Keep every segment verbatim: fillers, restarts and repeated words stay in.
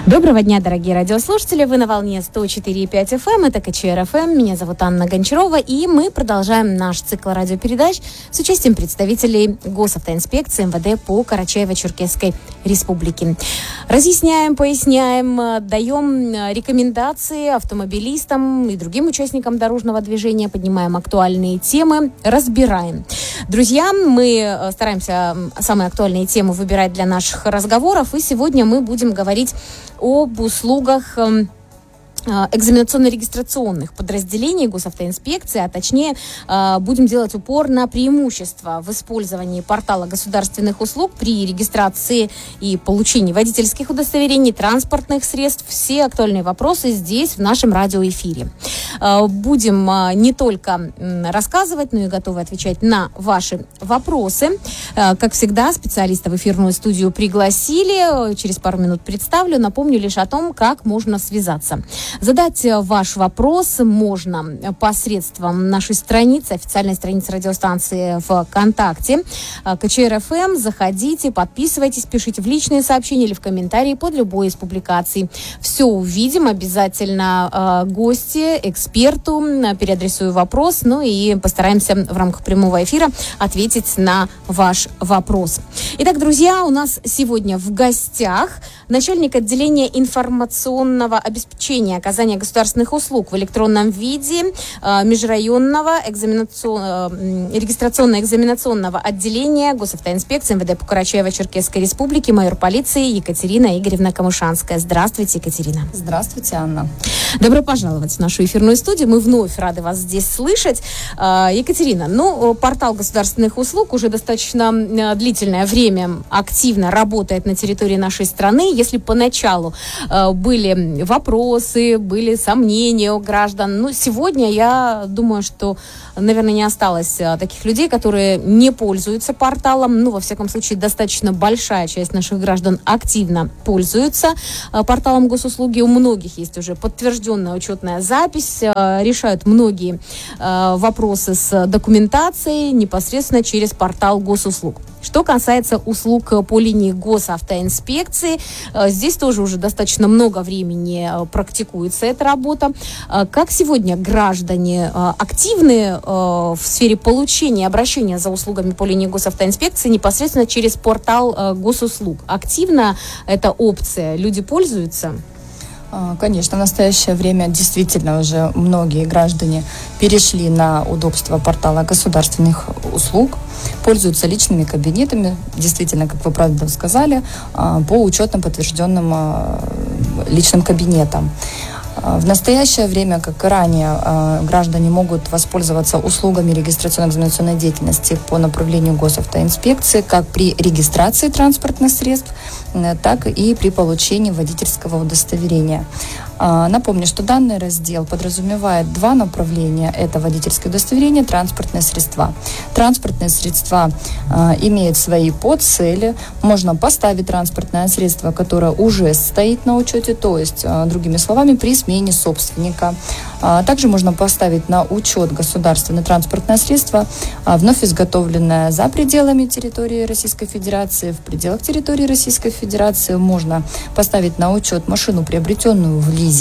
Доброго дня, дорогие радиослушатели. Вы на волне сто четыре и пять эф эм. Это ка че эр эф эм. Меня зовут Анна Гончарова. И мы продолжаем наш цикл радиопередач с участием представителей Госавтоинспекции эм вэ дэ по Карачаево-Черкесской республике. Разъясняем, поясняем, даем рекомендации автомобилистам и другим участникам дорожного движения, поднимаем актуальные темы, разбираем. Друзья, мы стараемся самые актуальные темы выбирать для наших разговоров. И сегодня мы будем говорить об услугах экзаменационно-регистрационных подразделений Госавтоинспекции, а точнее будем делать упор на преимущества в использовании портала государственных услуг при регистрации и получении водительских удостоверений, транспортных средств. Все актуальные вопросы здесь, в нашем радиоэфире. Будем не только рассказывать, но и готовы отвечать на ваши вопросы. Как всегда, специалиста в эфирную студию пригласили. Через пару минут представлю. Напомню лишь о том, как можно связаться. Задать ваш вопрос можно посредством нашей страницы, официальной страницы радиостанции ВКонтакте ка че эр эф эм. Заходите, подписывайтесь, пишите в личные сообщения или в комментарии под любой из публикаций. Все увидим. Обязательно э, гости, эксперту переадресую вопрос, ну и постараемся в рамках прямого эфира ответить на ваш вопрос. Итак, друзья, у нас сегодня в гостях начальник отделения информационного обеспечения оказания государственных услуг в электронном виде э, межрайонного экзаменацион... э, регистрационно-экзаменационного отделения Госавтоинспекции эм вэ дэ по Карачаево-Черкесской республике, майор полиции Екатерина Игоревна Камышанская. Здравствуйте, Екатерина. Здравствуйте, Анна. Добро пожаловать в нашу эфирную студию. Мы вновь рады вас здесь слышать. Э, Екатерина, ну, портал государственных услуг уже достаточно э, длительное время активно работает на территории нашей страны. Если поначалу э, были вопросы, были сомнения у граждан, ну, сегодня я думаю, что, наверное, не осталось а, таких людей, которые не пользуются порталом. Ну, во всяком случае, достаточно большая часть наших граждан активно пользуются а, порталом госуслуги. У многих есть уже подтвержденная учетная запись, а, решают многие а, вопросы с документацией непосредственно через портал госуслуг. Что касается услуг по линии Госавтоинспекции, здесь тоже уже достаточно много времени практикуется эта работа. Как сегодня граждане активны в сфере получения и обращения за услугами по линии Госавтоинспекции непосредственно через портал госуслуг? Активно эта опция? Люди пользуются? Конечно, в настоящее время действительно уже многие граждане перешли на удобство портала государственных услуг, пользуются личными кабинетами, действительно, как вы правильно сказали, по учетным подтвержденным личным кабинетам. В настоящее время, как и ранее, граждане могут воспользоваться услугами регистрационно-экзаменационной деятельности по направлению Госавтоинспекции как при регистрации транспортных средств, так и при получении водительского удостоверения. Напомню, что данный раздел подразумевает два направления. Это водительское удостоверение, транспортные средства. Транспортные средства э, имеют свои подцели. Можно поставить транспортное средство, которое уже стоит на учете, то есть, э, другими словами, при смене собственника. А также можно поставить на учет государственное транспортное средство, э, вновь изготовленное за пределами территории Российской Федерации. В пределах территории Российской Федерации можно поставить на учет машину, приобретенную в лизинг.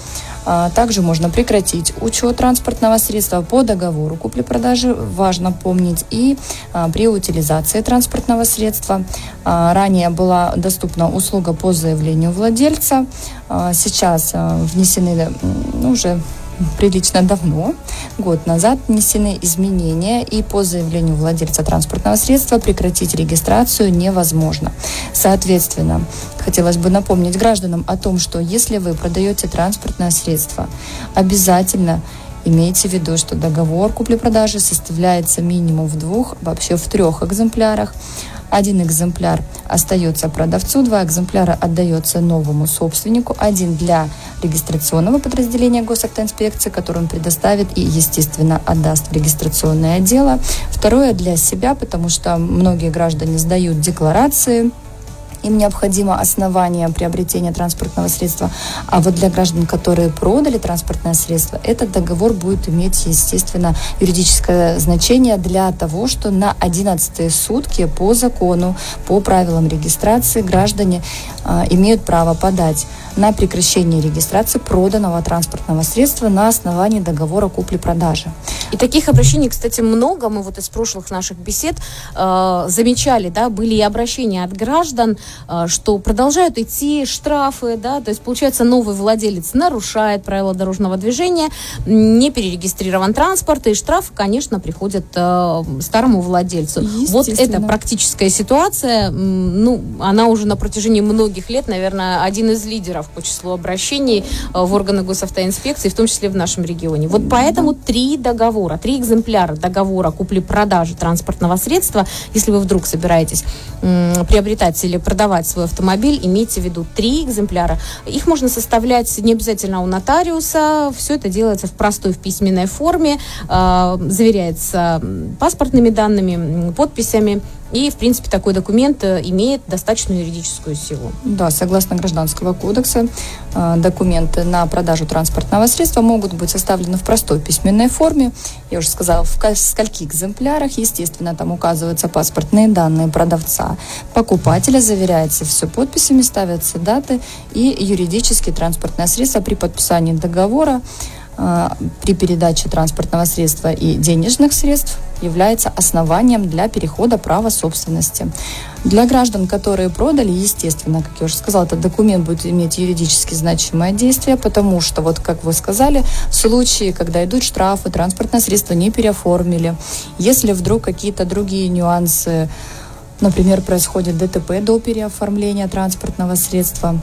Также можно прекратить учет транспортного средства по договору купли-продажи, важно помнить, и при утилизации транспортного средства. Ранее была доступна услуга по заявлению владельца, сейчас внесены ну, уже прилично давно, год назад, внесены изменения, и по заявлению владельца транспортного средства прекратить регистрацию невозможно. Соответственно, хотелось бы напомнить гражданам о том, что если вы продаете транспортное средство, обязательно имейте в виду, что договор купли-продажи составляется минимум в двух, вообще в трех экземплярах. Один экземпляр остается продавцу, два экземпляра отдается новому собственнику, один для регистрационного подразделения Госавтоинспекции, который он предоставит и, естественно, отдаст в регистрационное дело. Второе для себя, потому что многие граждане сдают декларации им необходимо основание приобретения транспортного средства. А вот для граждан, которые продали транспортное средство, этот договор будет иметь, естественно, юридическое значение для того, что на одиннадцатые сутки по закону, по правилам регистрации граждане а, имеют право подать на прекращение регистрации проданного транспортного средства на основании договора купли-продажи. И таких обращений, кстати, много. Мы вот из прошлых наших бесед э, замечали, да, были и обращения от граждан, э, что продолжают идти штрафы, да, то есть, получается, новый владелец нарушает правила дорожного движения, не перерегистрирован транспорт, и штрафы, конечно, приходят э, старому владельцу. Вот эта практическая ситуация, ну, она уже на протяжении многих лет, наверное, один из лидеров по числу обращений в органы госавтоинспекции, в том числе в нашем регионе. Вот поэтому три договора, три экземпляра договора купли-продажи транспортного средства, если вы вдруг собираетесь м, приобретать или продавать свой автомобиль, имейте в виду три экземпляра. Их можно составлять не обязательно у нотариуса, все это делается в простой, в письменной форме, э, заверяется паспортными данными, подписями. И, в принципе, такой документ имеет достаточную юридическую силу. Да, согласно Гражданского кодекса, документы на продажу транспортного средства могут быть составлены в простой письменной форме. Я уже сказала, в скольких экземплярах. Естественно, там указываются паспортные данные продавца, покупателя, заверяется все подписями, ставятся даты, и юридически транспортное средство при подписании договора при передаче транспортного средства и денежных средств является основанием для перехода права собственности. Для граждан, которые продали, естественно, как я уже сказала, этот документ будет иметь юридически значимое действие, потому что, вот как вы сказали, в случае, когда идут штрафы, транспортное средство не переоформили, если вдруг какие-то другие нюансы, например, происходит ДТП до переоформления транспортного средства,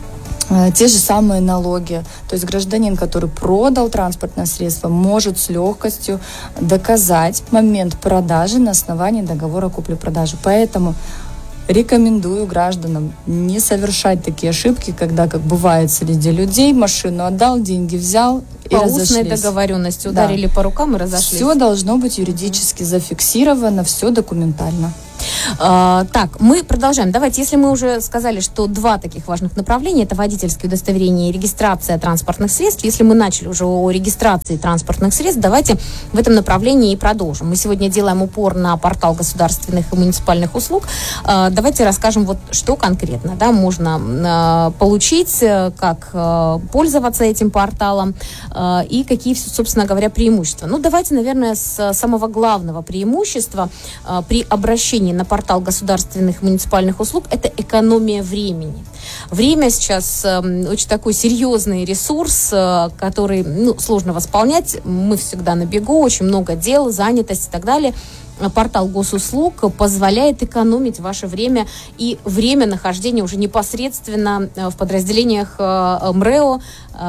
те же самые налоги. То есть гражданин, который продал транспортное средство, может с легкостью доказать момент продажи на основании договора купли-продажи. Поэтому рекомендую гражданам не совершать такие ошибки, когда, как бывает среди людей, машину отдал, деньги взял и по разошлись. устной договоренности ударили да. по рукам и разошлись. Все должно быть юридически зафиксировано, все документально. А, так, мы продолжаем. Давайте, если мы уже сказали, что два таких важных направления, это водительские удостоверения и регистрация транспортных средств, если мы начали уже о регистрации транспортных средств, давайте в этом направлении и продолжим. Мы сегодня делаем упор на портал государственных и муниципальных услуг. А, давайте расскажем, вот что конкретно, да, можно а, получить, как а, пользоваться этим порталом а, и какие, собственно говоря, преимущества. Ну, давайте, наверное, с самого главного преимущества а, при обращении на портал государственных и муниципальных услуг – это экономия времени. Время сейчас э, очень такой серьезный ресурс, э, который ну, сложно восполнять. Мы всегда на бегу, очень много дел, занятость и так далее. Портал госуслуг позволяет экономить ваше время и время нахождения уже непосредственно в подразделениях МРЭО,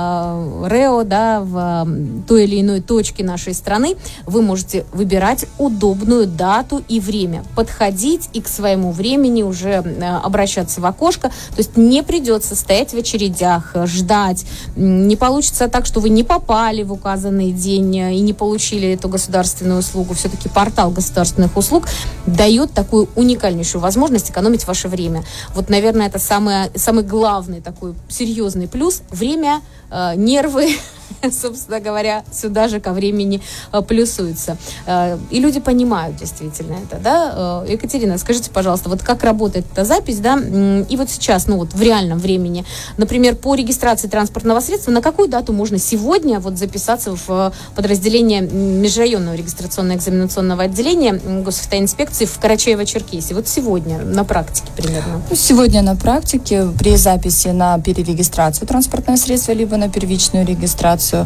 РЭО, да, в той или иной точке нашей страны. Вы можете выбирать удобную дату и время, подходить и к своему времени уже обращаться в окошко. То есть не придется стоять в очередях, ждать. Не получится так, что вы не попали в указанный день и не получили эту государственную услугу. Все-таки портал государственных услуг дает такую уникальнейшую возможность экономить ваше время. Вот, наверное, это самое, самый главный такой серьезный плюс. Время, э, нервы, собственно говоря, сюда же ко времени э, плюсуются. Э, и люди понимают действительно это, да. Э, Екатерина, скажите, пожалуйста, вот как работает эта запись, да, и вот сейчас, ну вот в реальном времени, например, по регистрации транспортного средства, на какую дату можно сегодня вот записаться в подразделение межрайонного регистрационно-экзаменационного отделения госавтоинспекции в Карачаево-Черкесии? Вот сегодня на практике примерно. Сегодня на практике при записи на перерегистрацию транспортного средства либо на первичную регистрацию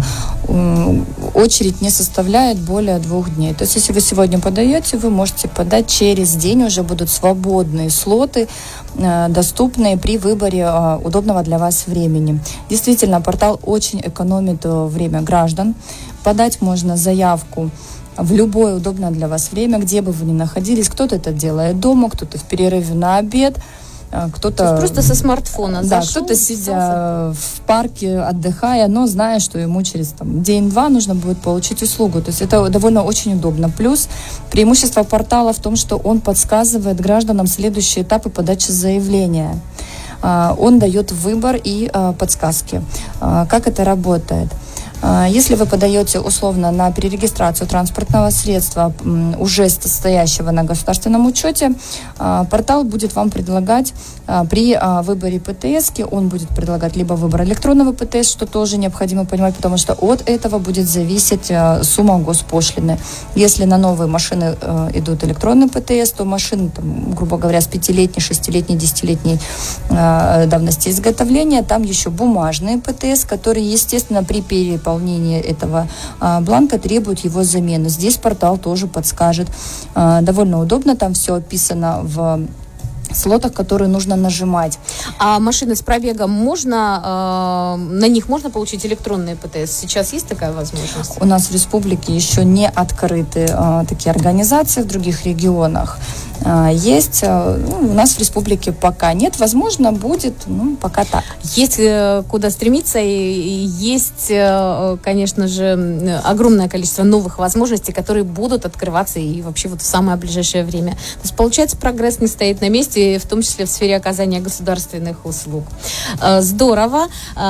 очередь не составляет более двух дней. То есть, если вы сегодня подаете, вы можете подать через день, уже будут свободные слоты, доступные при выборе удобного для вас времени. Действительно, портал очень экономит время граждан. Подать можно заявку в любое удобное для вас время, где бы вы ни находились. Кто-то это делает дома, кто-то в перерыве на обед. кто-то... просто со смартфона Да, зашел, кто-то, сидя в парке, отдыхая, но зная, что ему через там, день-два нужно будет получить услугу. То есть это довольно очень удобно. Плюс преимущество портала в том, что он подсказывает гражданам следующие этапы подачи заявления. Он дает выбор и подсказки. Как это работает? Если вы подаете условно на перерегистрацию транспортного средства, уже стоящего на государственном учете, портал будет вам предлагать при выборе ПТС, он будет предлагать либо выбор электронного ПТС, что тоже необходимо понимать, потому что от этого будет зависеть сумма госпошлины. Если на новые машины идут электронный ПТС, то машины, там, грубо говоря, с пятилетней, шестилетней, десятилетней давности изготовления, там еще бумажные ПТС, которые, естественно, при переполнении этого а, бланка требуют его замены. Здесь портал тоже подскажет. А, довольно удобно, там все описано в слотах, которые нужно нажимать. А машины с пробегом можно, э, на них можно получить электронные ПТС? Сейчас есть такая возможность? У нас в республике еще не открыты э, такие организации в других регионах. Э, есть, э, ну, у нас в республике пока нет, возможно, будет, ну, пока так. Есть э, куда стремиться, и, и есть, э, конечно же, огромное количество новых возможностей, которые будут открываться и вообще вот в самое ближайшее время. То есть, получается, прогресс не стоит на месте, в том числе в сфере оказания государственных услуг. Здорово.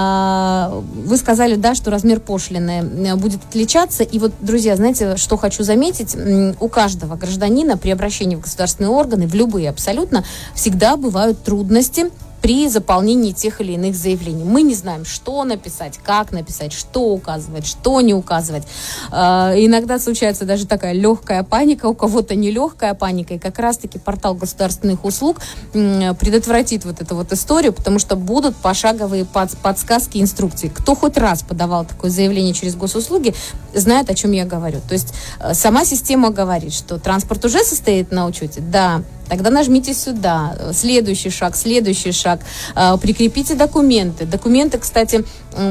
Вы сказали, да, что размер пошлины будет отличаться. И вот, друзья, знаете, что хочу заметить? У каждого гражданина при обращении в государственные органы, в любые абсолютно, всегда бывают трудности при заполнении тех или иных заявлений. Мы не знаем, что написать, как написать, что указывать, что не указывать. Э, иногда случается даже такая легкая паника, у кого-то не легкая паника, и как раз-таки портал государственных услуг э, предотвратит вот эту вот историю, потому что будут пошаговые под, подсказки, инструкции. Кто хоть раз подавал такое заявление через госуслуги, знает, о чем я говорю. То есть э, сама система говорит, что транспорт уже состоит на учете, да, тогда нажмите сюда, следующий шаг, следующий шаг, прикрепите документы. Документы, кстати,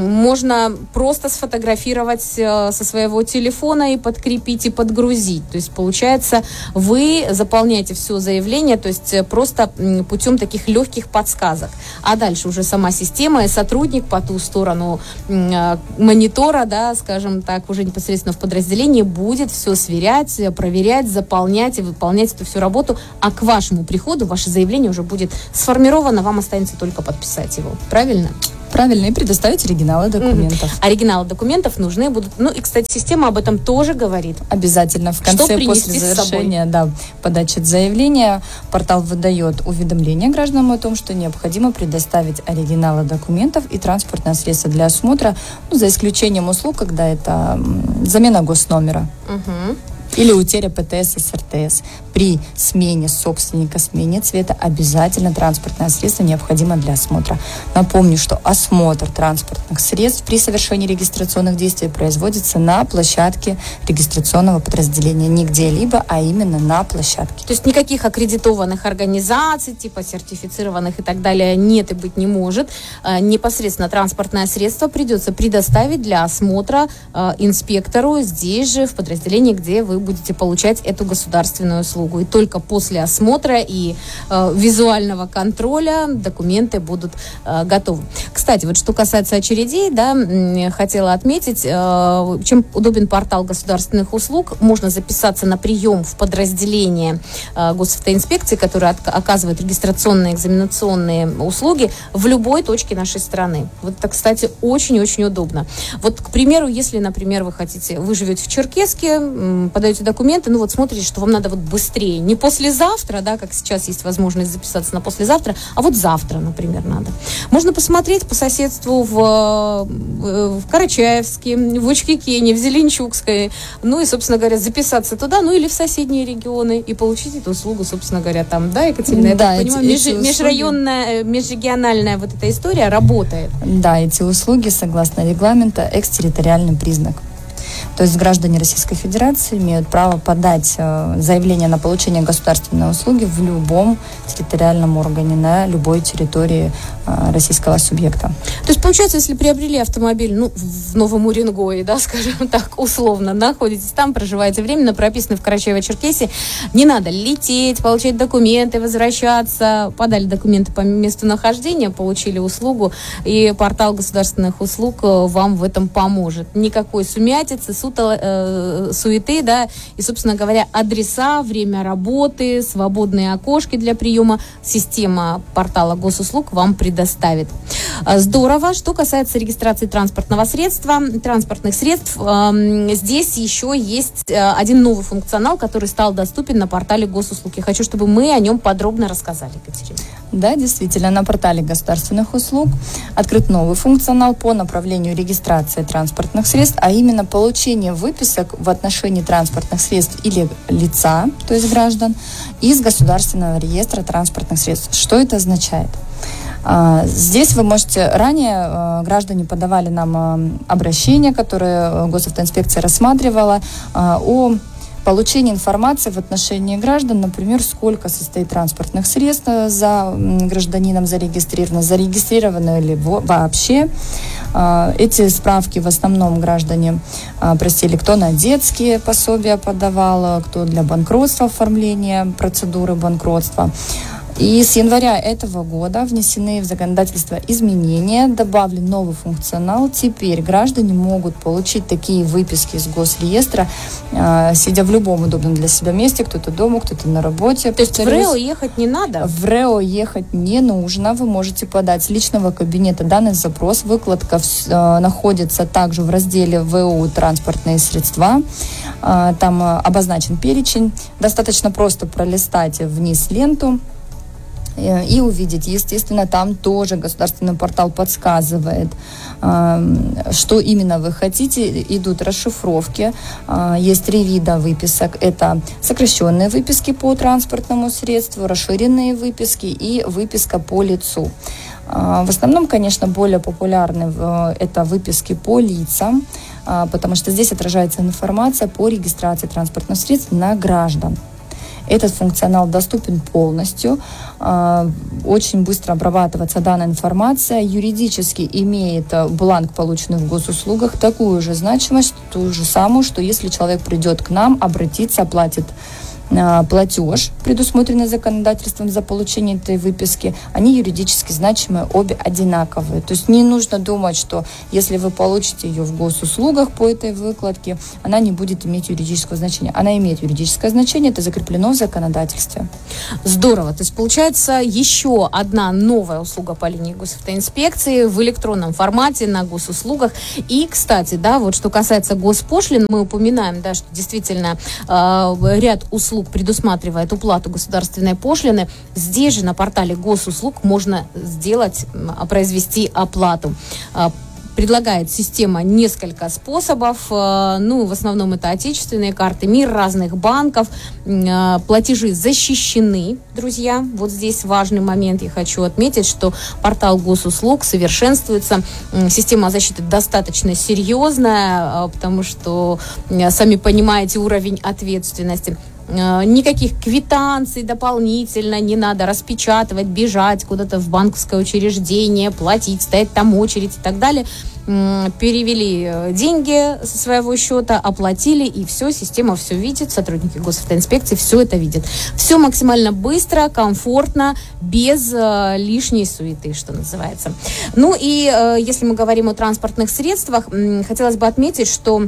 можно просто сфотографировать со своего телефона и подкрепить, и подгрузить. То есть, получается, вы заполняете все заявление, то есть просто путем таких легких подсказок. А дальше уже сама система и сотрудник по ту сторону монитора, да, скажем так, уже непосредственно в подразделении будет все сверять, проверять, заполнять и выполнять эту всю работу, а к вашему приходу ваше заявление уже будет сформировано, вам останется только подписать его. Правильно? Правильно, и предоставить оригиналы документов. Mm-hmm. Оригиналы документов нужны будут. Ну и, кстати, система об этом тоже говорит. Обязательно. В конце, после завершения да, подачи заявления, портал выдает уведомление гражданам о том, что необходимо предоставить оригиналы документов и транспортное средство для осмотра, ну, за исключением услуг, когда это м, замена госномера. Mm-hmm. Или утеря ПТС и СРТС. При смене собственника, смене цвета обязательно транспортное средство необходимо для осмотра. Напомню, что осмотр транспортных средств при совершении регистрационных действий производится на площадке регистрационного подразделения. Не где-либо, а именно на площадке. То есть никаких аккредитованных организаций, типа сертифицированных и так далее, нет и быть не может. Непосредственно транспортное средство придется предоставить для осмотра инспектору здесь же, в подразделении, где вы будете получать эту государственную услугу. И только после осмотра и э, визуального контроля документы будут э, готовы. Кстати, вот что касается очередей, да, хотела отметить, э, чем удобен портал государственных услуг, можно записаться на прием в подразделение э, госавтоинспекции, которое от, оказывает регистрационные экзаменационные услуги в любой точке нашей страны. Вот это, кстати, очень-очень удобно. Вот, к примеру, если, например, вы хотите, вы живете в Черкесске, подаете документы, ну вот смотрите, что вам надо вот быстрее. Не послезавтра, да, как сейчас есть возможность записаться на послезавтра, а вот завтра, например, надо. Можно посмотреть по соседству в, в Карачаевске, в Учкикене, в Зеленчукской, ну и, собственно говоря, записаться туда, ну или в соседние регионы и получить эту услугу, собственно говоря, там, да, Екатерина? Я да, так понимаю, меж, межрайонная, межрегиональная вот эта история работает. Да, эти услуги, согласно регламента, экстерриториальный признак. То То есть граждане Российской Федерации имеют право подать заявление на получение государственной услуги в любом территориальном органе, на любой территории российского субъекта. То есть, получается, если приобрели автомобиль, ну, в Новом Уренгое, да, скажем так, условно, находитесь там, проживаете временно, прописаны в Карачаево-Черкесии, не надо лететь, получать документы, возвращаться, подали документы по месту нахождения, получили услугу, и портал государственных услуг вам в этом поможет. Никакой сумятицы, сута, э, суеты, да, и, собственно говоря, адреса, время работы, свободные окошки для приема система портала госуслуг вам предоставит. Здорово. Что касается регистрации транспортного средства, транспортных средств, э, здесь еще есть э, один новый функционал, который стал доступен на портале госуслуг. Я хочу, чтобы мы о нем подробно рассказали, Екатерина. Да, действительно, на портале государственных услуг открыт новый функционал по направлению регистрации транспортных средств, а именно получение выписок в отношении транспортных средств или лица, то есть граждан, из государственного реестра транспортных средств. Что это означает? Здесь вы можете, ранее граждане подавали нам обращение, которое госавтоинспекция рассматривала, о получение информации в отношении граждан, например, сколько состоит транспортных средств за гражданином зарегистрировано, зарегистрировано ли вообще. Эти справки в основном граждане просили, кто на детские пособия подавал, кто для банкротства, оформления процедуры банкротства. И с января этого года внесены в законодательство изменения, добавлен новый функционал. Теперь граждане могут получить такие выписки из госреестра, э, сидя в любом удобном для себя месте, кто-то дома, кто-то на работе. То есть в РЭО ехать не надо? В РЭО ехать не нужно. Вы можете подать с личного кабинета данный запрос. Выкладка э, находится также в разделе ВО «Транспортные средства». Э, там э, обозначен перечень. Достаточно просто пролистать вниз ленту и увидеть. Естественно, там тоже государственный портал подсказывает, что именно вы хотите. Идут расшифровки. Есть три вида выписок. Это сокращенные выписки по транспортному средству, расширенные выписки и выписка по лицу. В основном, конечно, более популярны это выписки по лицам, потому что здесь отражается информация по регистрации транспортных средств на граждан. Этот функционал доступен полностью, очень быстро обрабатывается данная информация, юридически имеет бланк, полученный в госуслугах, такую же значимость, ту же самую, что если человек придет к нам, обратится, оплатит платеж, предусмотренный законодательством за получение этой выписки, они юридически значимые, обе одинаковые. То есть не нужно думать, что если вы получите ее в госуслугах по этой выкладке, она не будет иметь юридического значения. Она имеет юридическое значение, это закреплено в законодательстве. Здорово. То есть получается еще одна новая услуга по линии госавтоинспекции в электронном формате на госуслугах. И, кстати, да, вот что касается госпошлин, мы упоминаем, да, что действительно э, ряд услуг предусматривает уплату государственной пошлины. Здесь же на портале госуслуг можно сделать, произвести оплату. Предлагает система несколько способов. Ну, в основном это отечественные карты МИР разных банков. Платежи защищены, друзья. Вот здесь важный момент. Я хочу отметить, что портал госуслуг совершенствуется. Система защиты достаточно серьезная, потому что, сами понимаете, уровень ответственности. Никаких квитанций дополнительно не надо распечатывать, бежать куда-то в банковское учреждение, платить, стоять там очередь и так далее. Перевели деньги со своего счета, оплатили, и все, система все видит, сотрудники госавтоинспекции все это видят. Все максимально быстро, комфортно, без э, лишней суеты, что называется. Ну и э, если мы говорим о транспортных средствах, э, хотелось бы отметить, что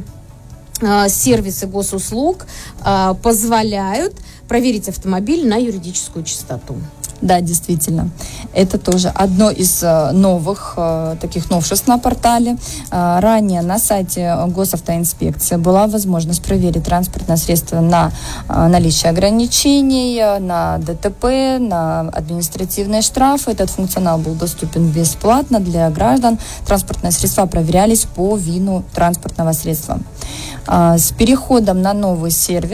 сервисы госуслуг э, позволяют проверить автомобиль на юридическую чистоту. Да, действительно. Это тоже одно из новых таких новшеств на портале. Ранее на сайте госавтоинспекции была возможность проверить транспортное средство на наличие ограничений, на ДТП, на административные штрафы. Этот функционал был доступен бесплатно для граждан. Транспортные средства проверялись по ВИНу транспортного средства. С переходом на новый сервис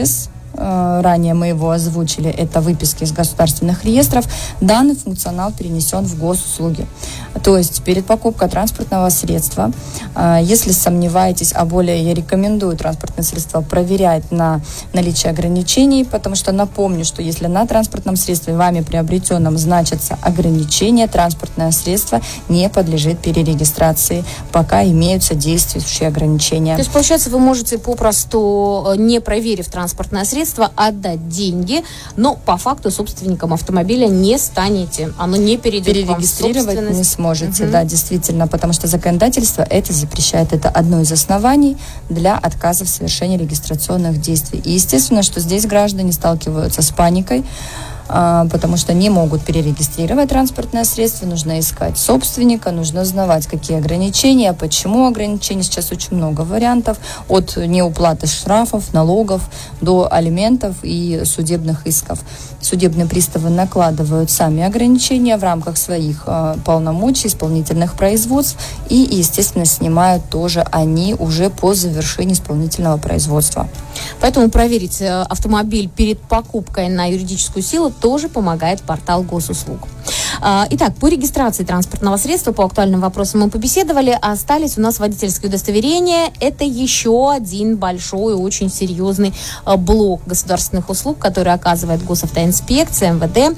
ранее мы его озвучили, это выписки из государственных реестров, данный функционал перенесен в госуслуги. То есть перед покупкой транспортного средства, если сомневаетесь, а более я рекомендую транспортное средство проверять на наличие ограничений, потому что напомню, что если на транспортном средстве вами приобретенном значатся ограничения, транспортное средство не подлежит перерегистрации, пока имеются действующие ограничения. То есть, получается, вы можете попросту, не проверив транспортное средство, отдать деньги, но по факту собственником автомобиля не станете. Оно не перейдет к вам в собственность. Перерегистрировать не сможете, угу. да, действительно, потому что законодательство это запрещает. Это одно из оснований для отказа в совершении регистрационных действий. И естественно, что здесь граждане сталкиваются с паникой, потому что не могут перерегистрировать транспортное средство, нужно искать собственника, нужно узнавать, какие ограничения, почему ограничения. Сейчас очень много вариантов, от неуплаты штрафов, налогов до алиментов и судебных исков. Судебные приставы накладывают сами ограничения в рамках своих э, полномочий, исполнительных производств и, естественно, снимают тоже они уже по завершении исполнительного производства. Поэтому проверить автомобиль перед покупкой на юридическую силу тоже помогает портал госуслуг. Итак, по регистрации транспортного средства, по актуальным вопросам мы побеседовали. Остались у нас водительские удостоверения. Это еще один большой, очень серьезный блок государственных услуг, который оказывает госавтоинспекция, эм вэ дэ.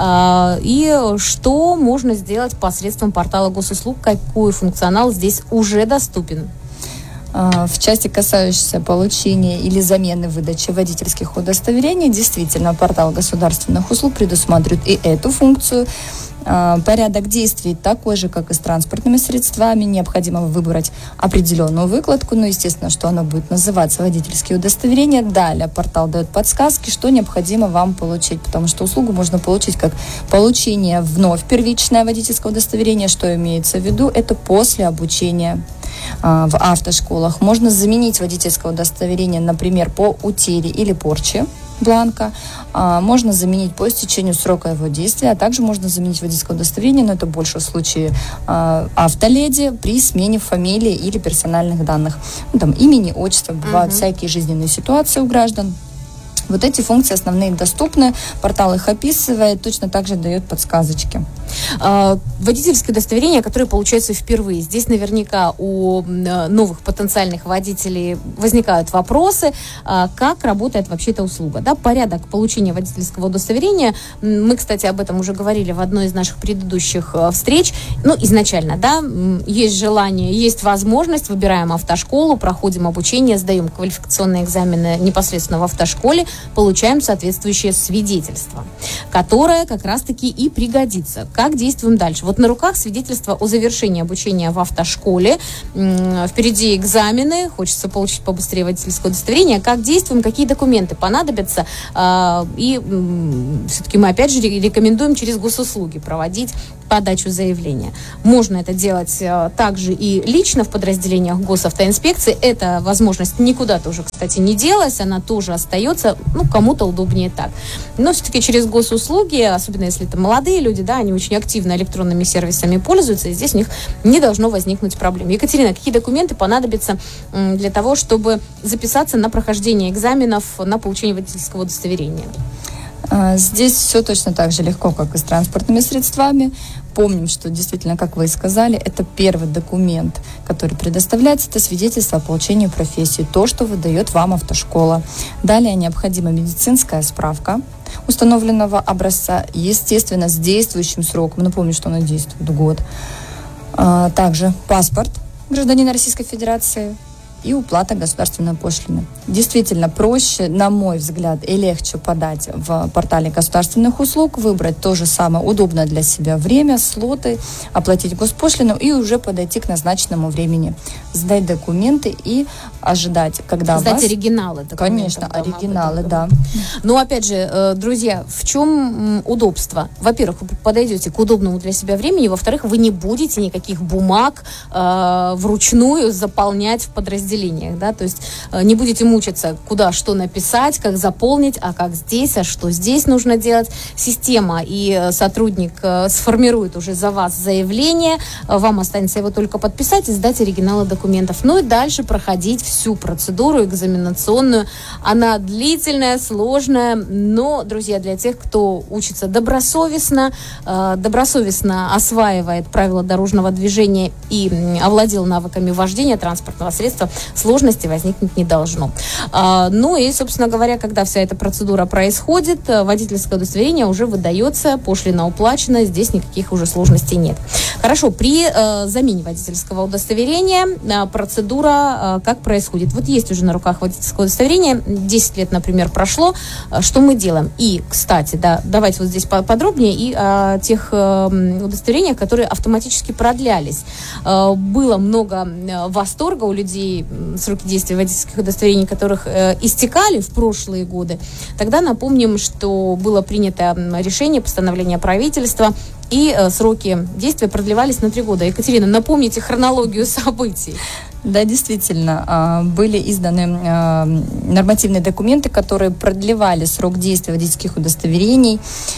И что можно сделать посредством портала госуслуг? Какой функционал здесь уже доступен? В части, касающейся получения или замены выдачи водительских удостоверений, действительно, портал государственных услуг предусматривает и эту функцию. Порядок действий такой же, как и с транспортными средствами. Необходимо выбрать определенную выкладку, но, естественно, что она будет называться водительские удостоверения. Далее портал дает подсказки, что необходимо вам получить, потому что услугу можно получить как получение вновь первичное водительское удостоверение. Что имеется в виду? Это после обучения в автошколах. Можно заменить водительское удостоверение, например, по утере или порче бланка. Можно заменить по истечению срока его действия, а также можно заменить водительское удостоверение, но это больше в случае автоледи при смене фамилии или персональных данных. Ну, там, имени, отчества, бывают uh-huh. всякие жизненные ситуации у граждан. Вот эти функции основные доступны, портал их описывает, точно так же дает подсказочки. А, водительское удостоверение, которое получается впервые. Здесь наверняка у новых потенциальных водителей возникают вопросы, а, как работает вообще эта услуга. Да? Порядок получения водительского удостоверения, мы, кстати, об этом уже говорили в одной из наших предыдущих встреч. Ну, изначально, да, есть желание, есть возможность, выбираем автошколу, проходим обучение, сдаем квалификационные экзамены непосредственно в автошколе, получаем соответствующее свидетельство, которое как раз-таки и пригодится. Как действуем дальше? Вот на руках свидетельство о завершении обучения в автошколе. Впереди экзамены, хочется получить побыстрее водительское удостоверение. Как действуем, какие документы понадобятся? И все-таки мы опять же рекомендуем через госуслуги проводить подачу заявления. Можно это делать а, также и лично в подразделениях госавтоинспекции. Эта возможность никуда тоже, кстати, не делась, она тоже остается, ну, кому-то удобнее так. Но все-таки через госуслуги, особенно если это молодые люди, да, они очень активно электронными сервисами пользуются, и здесь у них не должно возникнуть проблем. Екатерина, какие документы понадобятся м, для того, чтобы записаться на прохождение экзаменов на получение водительского удостоверения? Здесь все точно так же легко, как и с транспортными средствами. Помним, что действительно, как вы и сказали, это первый документ, который предоставляется, это свидетельство о получении профессии, то, что выдает вам автошкола. Далее необходима медицинская справка установленного образца, естественно, с действующим сроком. Напомню, что она действует год. Также паспорт гражданина Российской Федерации и уплата государственной пошлины. Действительно проще, на мой взгляд, и легче подать в портале государственных услуг, выбрать то же самое удобное для себя время, слоты, оплатить госпошлину и уже подойти к назначенному времени, сдать документы и ожидать, когда сдать вас... оригиналы документов. Конечно, оригиналы, да. Но опять же, друзья, в чем удобство? Во-первых, вы подойдете к удобному для себя времени, во-вторых, вы не будете никаких бумаг э, вручную заполнять в подразделении отделениях, да, то есть не будете мучиться, куда что написать, как заполнить, а как здесь, а что здесь нужно делать. Система и сотрудник сформирует уже за вас заявление, вам останется его только подписать и сдать оригиналы документов. Ну и дальше проходить всю процедуру экзаменационную. Она длительная, сложная, но, друзья, для тех, кто учится добросовестно, добросовестно осваивает правила дорожного движения и овладел навыками вождения транспортного средства, сложности возникнуть не должно. Ну и, собственно говоря, когда вся эта процедура происходит, водительское удостоверение уже выдается, пошлина уплачена, здесь никаких уже сложностей нет. Хорошо, при э, замене водительского удостоверения э, процедура э, как происходит? Вот есть уже на руках водительское удостоверение, десять лет, например, прошло, э, что мы делаем? И, кстати, да, давайте вот здесь подробнее и о тех э, удостоверениях, которые автоматически продлялись. Э, было много э, восторга у людей, сроки действия водительских удостоверений, которых э, истекали в прошлые годы. Тогда напомним, что было принято решение, постановление правительства, и э, сроки действия продлевались на три года. Екатерина, напомните хронологию событий. Да, действительно, были изданы нормативные документы, которые продлевали срок действия водительских удостоверений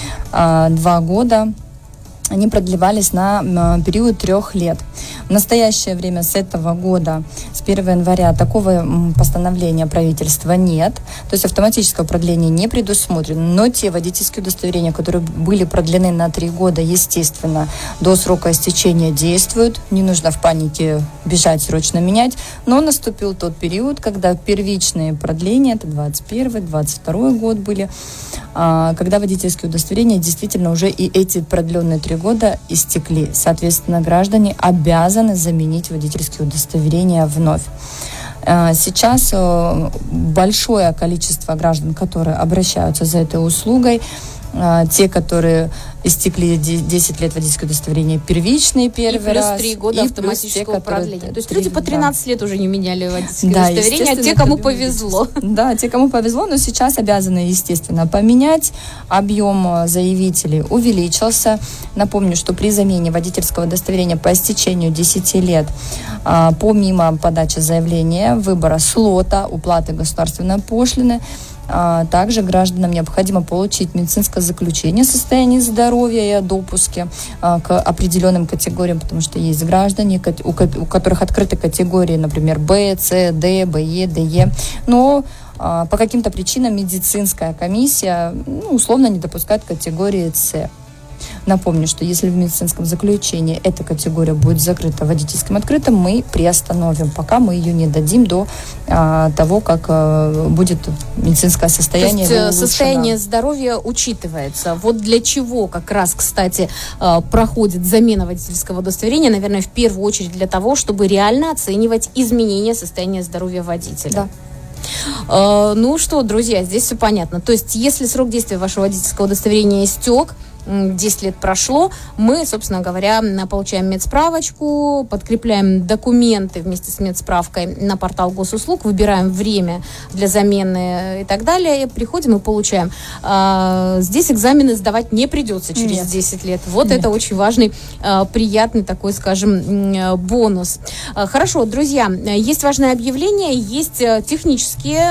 два года. Они продлевались на период трех лет. В настоящее время с этого года, с первого января, такого постановления правительства нет. То есть автоматического продления не предусмотрено. Но те водительские удостоверения, которые были продлены на три года, естественно, до срока истечения действуют. Не нужно в панике бежать, срочно менять. Но наступил тот период, когда первичные продления, это двадцать первый, двадцать второй год были, когда водительские удостоверения действительно уже и эти продленные три года истекли. Соответственно, граждане обязаны заменить водительские удостоверения вновь. Сейчас большое количество граждан, которые обращаются за этой услугой, те, которые истекли десять лет водительского удостоверения первичные первый и плюс раз. три года и автоматического те, продления. То есть три, люди по тринадцать да. лет уже не меняли водительское да, удостоверение, а те, кому повезло. Да, те, кому повезло, но сейчас обязаны, естественно, поменять. Объем заявителей увеличился. Напомню, что при замене водительского удостоверения по истечению десяти лет, помимо подачи заявления, выбора слота, уплаты государственной пошлины, также гражданам необходимо получить медицинское заключение о состоянии здоровья и о допуске к определенным категориям, потому что есть граждане, у которых открыты категории, например, Б, С, Д, Б, Е, Д, Е. Но по каким-то причинам медицинская комиссия ну, условно не допускает категории С. Напомню, что если в медицинском заключении эта категория будет закрыта, водительским открытым, мы приостановим, пока мы ее не дадим до а, того, как а, будет медицинское состояние. То есть состояние здоровья учитывается. Вот для чего как раз, кстати, проходит замена водительского удостоверения, наверное, в первую очередь для того, чтобы реально оценивать изменения состояния здоровья водителя. Да. Uh, ну что, друзья, здесь все понятно. То есть, если срок действия вашего водительского удостоверения истек, десять лет прошло, мы, собственно говоря, получаем медсправочку, подкрепляем документы вместе с медсправкой на портал госуслуг, выбираем время для замены и так далее, приходим и получаем. А, здесь экзамены сдавать не придется через Нет. десять лет. Вот Нет. это очень важный, приятный такой, скажем, бонус. Хорошо, друзья, есть важное объявление, есть технические